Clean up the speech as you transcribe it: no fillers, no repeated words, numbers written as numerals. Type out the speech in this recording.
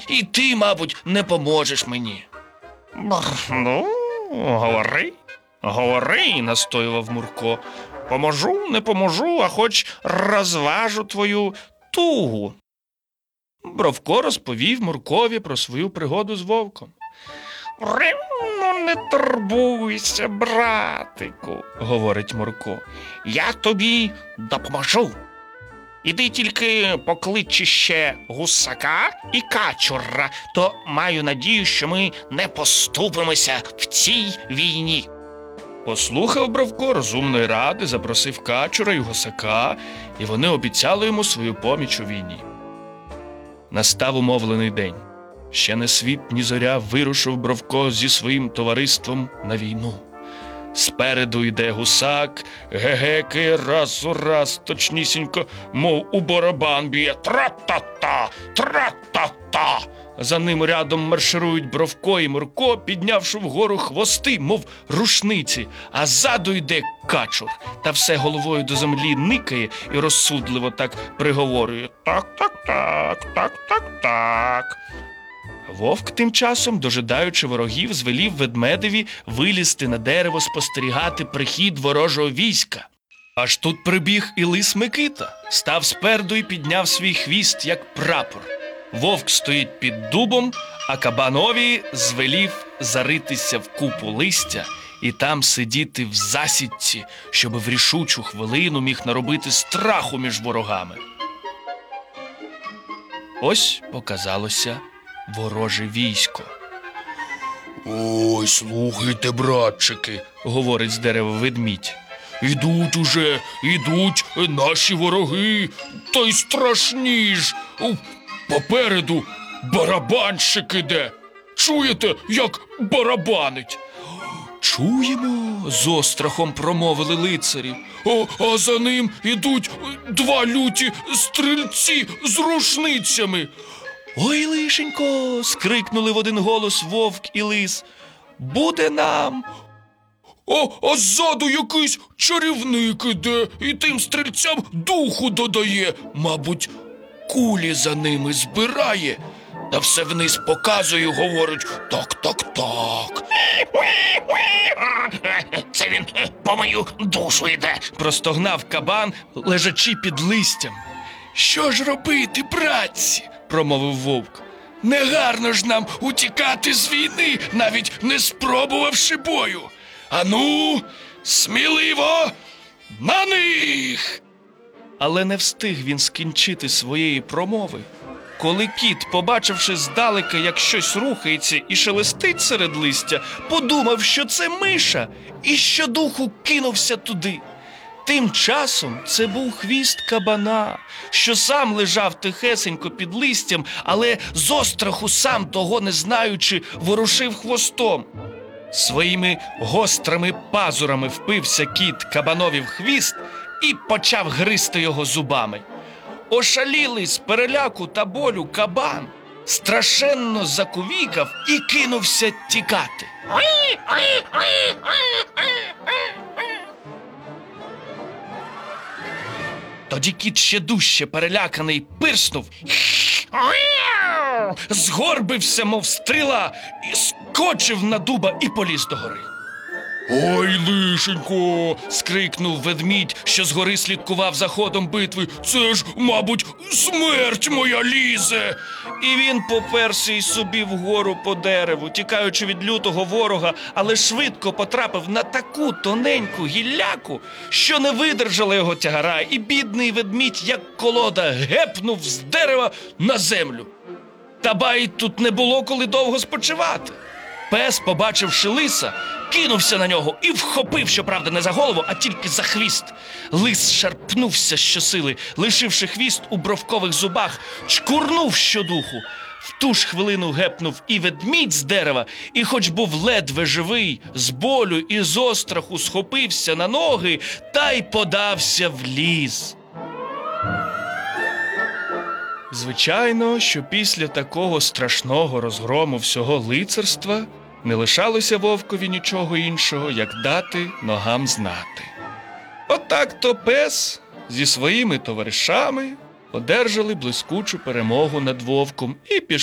і ти, мабуть, не поможеш мені. Ну, говори, настоював Мурко. Поможу, не поможу, а хоч розважу твою тугу. Бровко розповів Муркові про свою пригоду з вовком. Ну, не турбуйся, братику, говорить Мурко. Я тобі допоможу. Іди тільки поклич ще гусака і качура, то маю надію, що ми не поступимося в цій війні. Послухав Бровко розумної ради, запросив качура і гусака, і вони обіцяли йому свою поміч у війні. Настав умовлений день. Ще не світ, ні зоря вирушив Бровко зі своїм товариством на війну. Спереду йде гусак, гегекає раз у раз, точнісінько, мов у барабан б'є. Тра-та-та, тра-та-та. За ним рядом марширують Бровко і Мурко, піднявши вгору хвости, мов рушниці, а ззаду йде качур, та все головою до землі никає і розсудливо так приговорює. Так-так-так, так-так-так. Вовк тим часом, дожидаючи ворогів, звелів ведмедеві вилізти на дерево спостерігати прихід ворожого війська. Аж тут прибіг і лис Микита, став спереду і підняв свій хвіст, як прапор. Вовк стоїть під дубом, а кабанові звелів заритися в купу листя і там сидіти в засідці, щоб в рішучу хвилину міг наробити страху між ворогами. Ось показалося вороже військо. «Ой, слухайте, братчики», – говорить з дерева ведмідь. «Ідуть уже, ідуть наші вороги, та й страшні ж. Попереду барабанщик іде. Чуєте, як барабанить?» «Чуємо», – з острахом промовили лицарі. «А за ним ідуть два люті стрільці з рушницями». «Ой, лишенько!» – скрикнули в один голос вовк і лис. «Буде нам!» А ззаду якийсь чарівник іде і тим стрільцям духу додає. Мабуть, кулі за ними збирає. Та все вниз показує, говорить: так-так-так. Це він по мою душу йде. Простогнав кабан, лежачи під листям. «Що ж робити, братці?» – промовив вовк. «Негарно ж нам утікати з війни, навіть не спробувавши бою. Ану, сміливо, на них!» Але не встиг він скінчити своєї промови, коли кіт, побачивши здалека, як щось рухається і шелестить серед листя, подумав, що це миша, і щодуху кинувся туди. Тим часом це був хвіст кабана, що сам лежав тихесенько під листям, але з остраху, сам того не знаючи, ворушив хвостом. Своїми гострими пазурами впився кіт кабанові в хвіст і почав гризти його зубами. Ошалілий з переляку та болю кабан страшенно закувікав і кинувся тікати. Тоді кіт ще дужче переляканий пирснув, згорбився, мов стріла, і скочив на дуба і поліз догори. «Ой, лишенько!» – скрикнув ведмідь, що згори слідкував за ходом битви. «Це ж, мабуть, смерть моя лізе!» І він поперся й собі вгору по дереву, тікаючи від лютого ворога, але швидко потрапив на таку тоненьку гілляку, що не видержала його тягара, і бідний ведмідь, як колода, гепнув з дерева на землю. Та бай, тут не було коли довго спочивати. Пес, побачивши лиса, кинувся на нього і вхопив, щоправда, не за голову, а тільки за хвіст. Лис шарпнувся щосили, лишивши хвіст у бровкових зубах, чкурнув щодуху. В ту ж хвилину гепнув і ведмідь з дерева, і хоч був ледве живий, з болю і з остраху схопився на ноги та й подався в ліс. Звичайно, що після такого страшного розгрому всього лицарства не лишалося вовкові нічого іншого, як дати ногам знати. Отак-то пес зі своїми товаришами одержали блискучу перемогу над вовком і пішли